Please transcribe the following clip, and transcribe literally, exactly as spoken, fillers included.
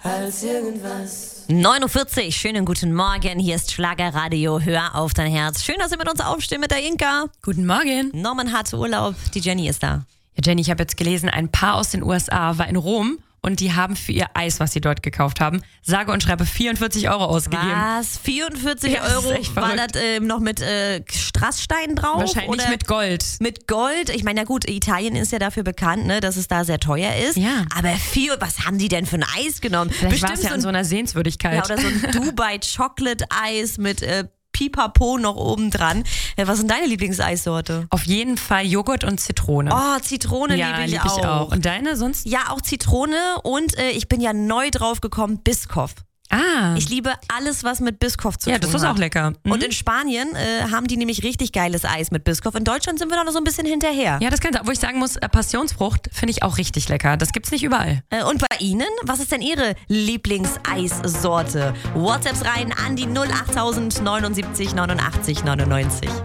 als irgendwas. neun Uhr vierzig, schönen guten Morgen, hier ist Schlagerradio, hör auf dein Herz. Schön, dass ihr mit uns aufsteht mit der Inka. Guten Morgen. Norman hat Urlaub, die Jenny ist da. Ja, Jenny, ich habe jetzt gelesen, ein Paar aus den U S A war in Rom und die haben für ihr Eis, was sie dort gekauft haben, sage und schreibe vierundvierzig Euro ausgegeben. Was? vierundvierzig Ja, das ist Euro? echt War verrückt. das ähm, noch mit äh, Strassstein drauf? Wahrscheinlich oder mit Gold. Mit Gold? Ich meine, ja gut, Italien ist ja dafür bekannt, ne, dass es da sehr teuer ist. Ja. Aber vier, was haben die denn für ein Eis genommen? Vielleicht war es ja so an so einer Sehenswürdigkeit. Ja, oder so ein Dubai Chocolate Eis mit äh, Pipapo noch oben dran. Ja, was ist denn deine Lieblingseissorte? Auf jeden Fall Joghurt und Zitrone. Oh, Zitrone ja, liebe ich, lieb ich auch. auch. Und deine sonst? Ja, auch Zitrone und äh, ich bin ja neu drauf gekommen, Biscoff. Ah. Ich liebe alles, was mit Biscoff zu ja, tun hat. das ist auch lecker. Mhm. Und in Spanien äh, haben die nämlich richtig geiles Eis mit Biscoff. In Deutschland sind wir da noch so ein bisschen hinterher. ja, das kann sein. Obwohl ich sagen muss, äh, Passionsfrucht finde ich auch richtig lecker. Das gibt's nicht überall. Äh, und bei Ihnen? Was ist denn Ihre Lieblingseissorte? WhatsApps rein an die null acht neunundsiebzig neunundachtzig neunundneunzig.